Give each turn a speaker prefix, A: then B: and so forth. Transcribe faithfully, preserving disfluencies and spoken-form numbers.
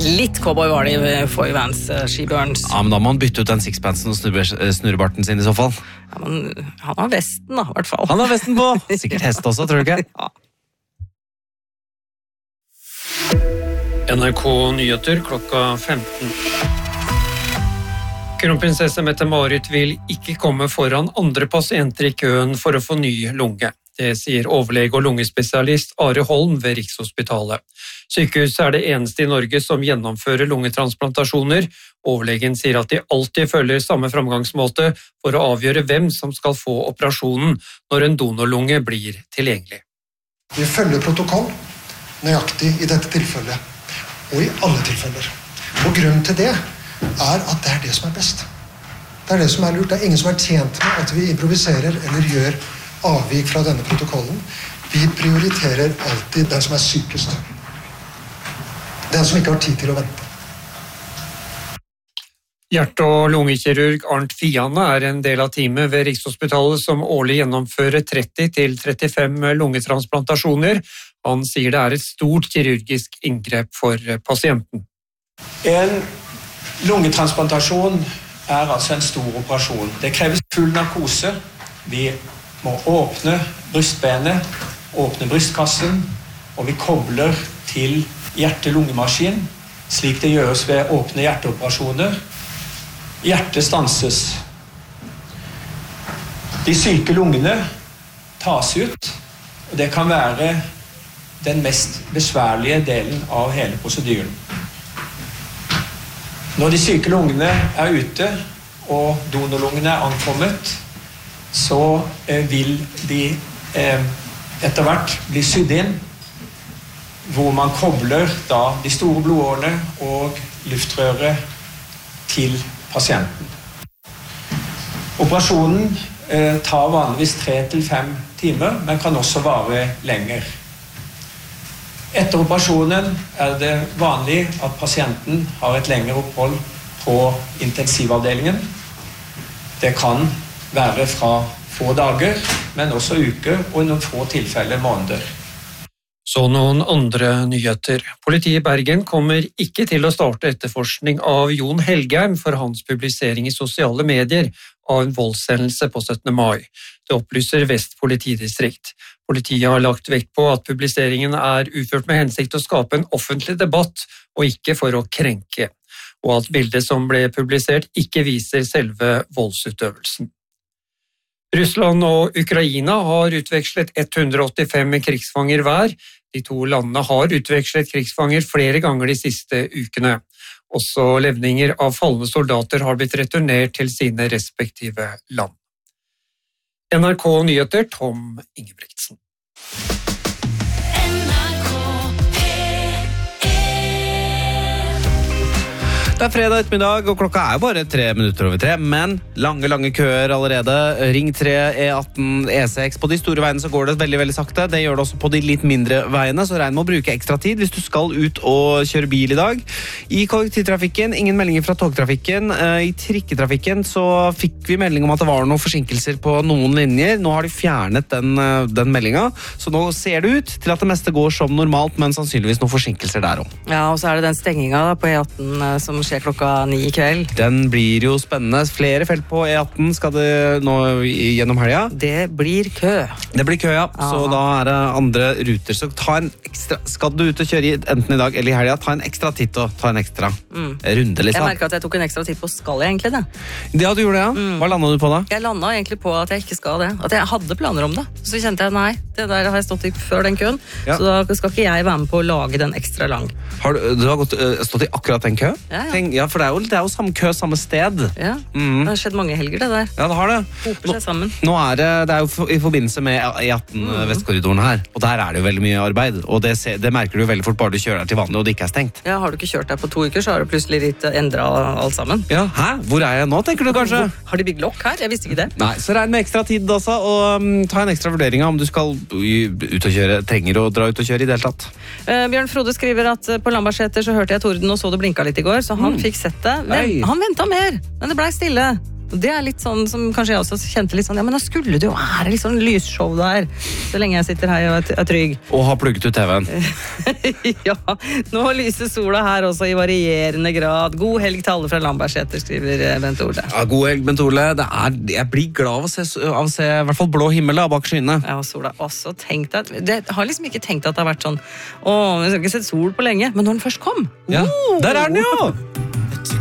A: Litt cowboy var det i Foy Vans skibjørns.
B: Ja, men da må han bytte ut den sixpansen og snurre- snurrebarten sin i så fall.
A: Ja, men han har vesten da, i hvert fall.
B: Han har vesten på! Sikkert hest også, tror du ikke?
A: Ja.
C: N R K Nyheter klokka femten. Kronprinsesse Mette-Marit vil ikke komme foran andre pasienter i køen for å få ny lunge. Det sier overlege og lungespesialist Are Holm ved Rikshospitalet. Sykehuset er det eneste i Norge som gjennomfører lungetransplantasjoner. Overlegen sier at de alltid følger samme framgangsmåte for å avgjøre hvem som skal få operasjonen når en donorlunge blir tilgjengelig.
D: Vi følger protokoll nøyaktig i dette tilfellet, og i alle tilfeller. Og grunnen til det er at det er det som er best. Det er det som er lurt. Det er ingen som er tjent med at vi improviserer eller gjør avvik fra denne protokollen. Vi prioriterer alltid den som er sykest. Den som ikke har tid til å vente.
C: Hjerte- og lungekirurg Arnt Fiane er en del av teamet ved Rikshospitalet som årlig gjennomfører tretti til trettifem lungetransplantasjoner. Han sier det er et stort kirurgisk inngrep for pasienten.
E: En lungetransplantasjon er altså en stor operasjon. Det kreves full narkose. Vi må åpne brystbenet, åpne brystkassen, og vi kobler til hjerte-lungemaskin, slik det gjøres ved åpne hjerteoperasjoner. Hjertet stanses. De syke lungene tas ut, og det kan være den mest besværlige delen av hele prosedyren. Når de syke lungene er ute, og donorlungene er ankommet, så eh, vil de eh, etter hvert bli sydd inn, hvor man kobler da de store blodårene og luftrøret til pasienten. Operasjonen eh, tar vanligvis tre til fem timer, men kan også vare lenger. Etter operasjonen er det vanlig at pasienten har et lengre opphold på intensivavdelingen. Det kan være fra få dager, men også uker, og i noen få tilfeller måneder.
C: Så noen andre nyheter. Politiet i Bergen kommer ikke til å starte etterforskning av Jon Helgheim for hans publisering i sosiale medier av en voldshendelse på syttende mai. Det opplyser Vest politidistrikt. Politiet har lagt vekt på at publiseringen er utført med hensikt å skape en offentlig debatt og ikke for å krenke, og at bildet som ble publisert ikke viser selve voldsutøvelsen. Russland og Ukraina har utvekslet ett hundre og åttifem krigsfanger hver. De to landene har utvekslet krigsfanger flere ganger de siste ukene. Også levninger av falne soldater har blitt returnert til sine respektive land. N R K Nyheter, Tom Ingebrigtsen.
B: Det er fredag ettermiddag, og klokka er bare tre minutter over tre, men lange, lange køer allerede. Ring tre, E atten, E seks. På de store veiene så går det veldig, veldig sakte. Det gjør det også på de litt mindre veiene, så regn med å bruke ekstra tid hvis du skal ut og kjøre bil i dag. I kollektivtrafikken, ingen meldinger fra togtrafikken. I trikketrafikken så fikk vi melding om at det var noen forsinkelser på noen linjer. Nå har de fjernet den, den meldingen, så nå ser det ut til at det meste går som normalt, men sannsynligvis noen forsinkelser der også.
A: Ja, og så er det den stengingen da, på E atten som skjer klokka ni i kveld.
B: Den blir jo spennende. Flere felt på E atten skal det nå gjennom helga.
A: Det blir kø.
B: Det blir kø, ja.
A: Aha.
B: Så da er det andre ruter. Så ta en ekstra, skal du ut og kjøre enten i dag eller i helga, ta en ekstra titt og ta en ekstra mm. runde, liksom.
A: Jeg merket at jeg tok en ekstra titt på skal jeg egentlig det.
B: Ja, du gjorde det, ja. Mm. Hva landet du på da?
A: Jeg landet egentlig på at jeg ikke skal det. At jeg hadde planer om det. Så kjente jeg, nei, det der har jeg stått i før den køen. Ja. Så da skal ikke jeg være med på å lage den ekstra lang.
B: Har du, du har gått, uh, stått i akkurat den kø?
A: Ja, ja.
B: Tenk, ja, for det er jo, det er jo samme kø, samme sted.
A: Ja,
B: mm.
A: det har skjedd mange helger det der.
B: Ja, det har det.
A: Hoper seg sammen.
B: Nå er det, det er jo i forbindelse med E atten mm. Vestkorridoren her, og der er det jo veldig mye arbeid, og det, det merker du veldig fort bare du kjører der til vanlig, og det ikke er stengt.
A: Ja, har du ikke kjørt der på to uker, så har du plutselig litt endret alt sammen.
B: Ja, hæ? Hvor er jeg nå, tenker du kanskje?
A: Hvor, har de bygd lokk her? Jeg visste ikke det.
B: Nei, så regn med ekstra tid også, og um, ta en ekstra vurdering av om du skal ut og kjøre, trenger å dra ut og kjøre i det hele tatt.
A: Uh, Bjørn Frode skriver at på Lambertseter så hørte jeg torden og så det blinka litt i går, så han mm. fikk sett det. Men, han ventet mer, men det ble stille. Det er litt sånn som kanskje jeg også kjente litt sånn, ja, men da skulle det jo være litt sånn lysshow der, så lenge jeg sitter her og er trygg.
B: Og har plugget ut T V-en.
A: Ja, nå lyser sola her også i varierende grad. God helg til alle fra Lambertseter, skriver Bent Ole.
B: Ja, god helg, Bent Ole. Det er, jeg blir glad av å se, av å se i hvert fall blå himmel da, bak skyene.
A: Ja, sola også tenkt at, det har liksom ikke tenkt at det har vært sånn, åh, vi har ikke sett sol på lenge, men når den først kom,
B: ja,
A: oh!
B: Der er den jo!